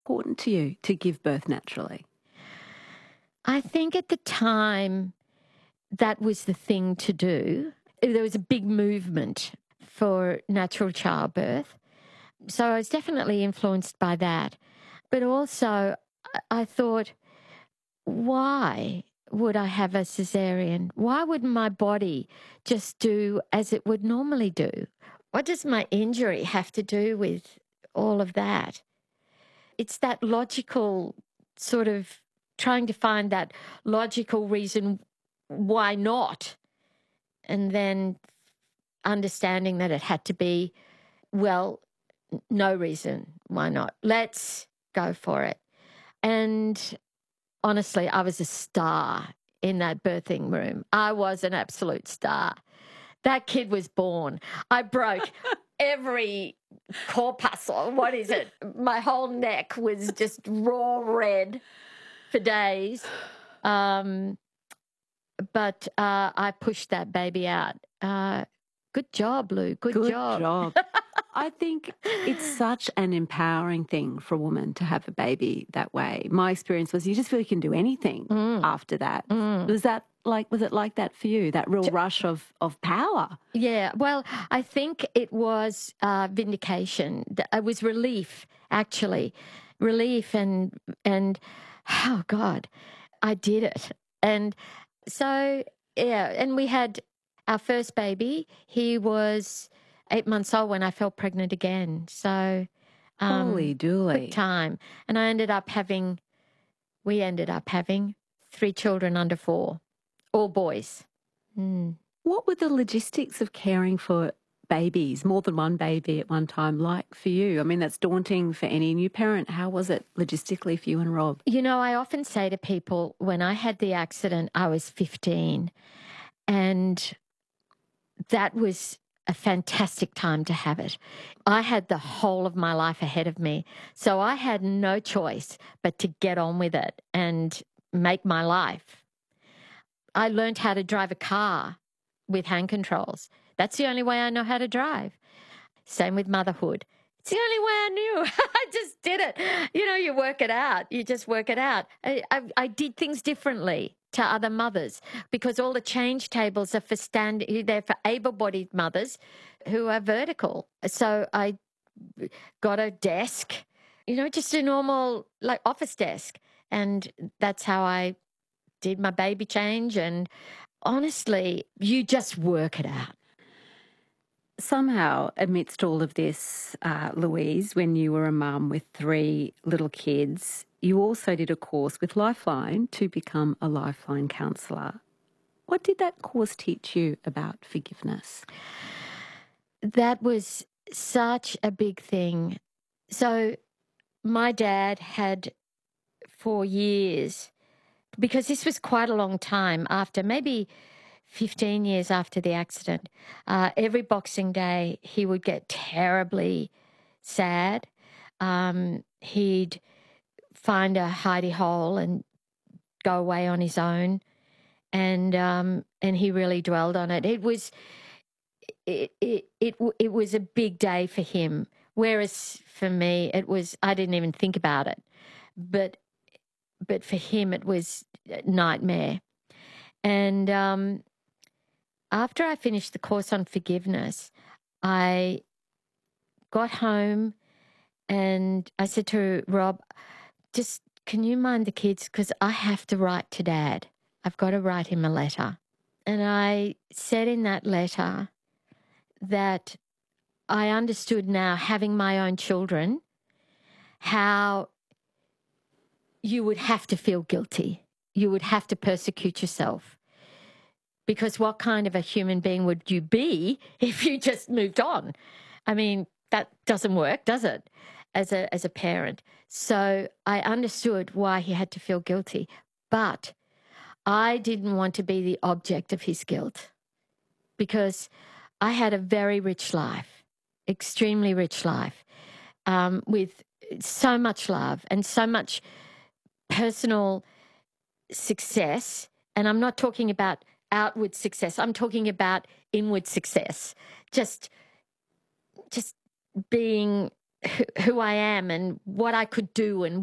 important to you to give birth naturally? I think at the time that was the thing to do. There was a big movement for natural childbirth. So I was definitely influenced by that. But also, I thought, why would I have a cesarean? Why wouldn't my body just do as it would normally do? What does my injury have to do with all of that? It's that logical sort of trying to find that logical reason why not, and then understanding that it had to be, well, no reason why not. Let's go for it. And honestly, I was a star in that birthing room. I was an absolute star. That kid was born. I broke every corpuscle. What is it? My whole neck was just raw red for days. But I pushed that baby out. Good job, Lou. Good job. I think it's such an empowering thing for a woman to have a baby that way. My experience was you just feel you can do anything after that. Was it like that for you, that real rush of power? Yeah, well, I think it was vindication. It was relief, actually. Relief and oh, God, I did it. And so, yeah, and we had our first baby. He was 8 months old when I fell pregnant again. So, Holy dooly. quick time. And we ended up having 3 children under 4, all boys. What were the logistics of caring for babies, more than one baby at one time, like for you? I mean, that's daunting for any new parent. How was it logistically for you and Rob? You know, I often say to people, when I had the accident, I was 15, and that was a fantastic time to have it. I had the whole of my life ahead of me, so I had no choice but to get on with it and make my life. I learned how to drive a car with hand controls. That's the only way I know how to drive. Same with motherhood. It's the only way I knew. I just did it. You know, you work it out. You just work it out. I did things differently to other mothers because all the change tables are they're for able-bodied mothers who are vertical. So I got a desk, you know, just a normal like office desk. And that's how I did my baby change. And honestly, you just work it out. Somehow, amidst all of this, Louise, when you were a mum with 3 little kids, you also did a course with Lifeline to become a Lifeline counsellor. What did that course teach you about forgiveness? That was such a big thing. So my dad had, for years, because this was quite a long time after, maybe 15 years after the accident, every Boxing Day he would get terribly sad. He'd find a hidey hole and go away on his own, and he really dwelled on it. It was a big day for him, whereas for me I didn't even think about it, but for him it was a nightmare. And after I finished the course on forgiveness, I got home and I said to Rob, just can you mind the kids? Because I have to write to Dad. I've got to write him a letter. And I said in that letter that I understood now, having my own children, how you would have to feel guilty. You would have to persecute yourself. Because what kind of a human being would you be if you just moved on? I mean, that doesn't work, does it, as a parent? So I understood why he had to feel guilty, but I didn't want to be the object of his guilt because I had a very rich life, extremely rich life, with so much love and so much personal success. And I'm not talking about outward success. I'm talking about inward success. Just being who I am and what I could do and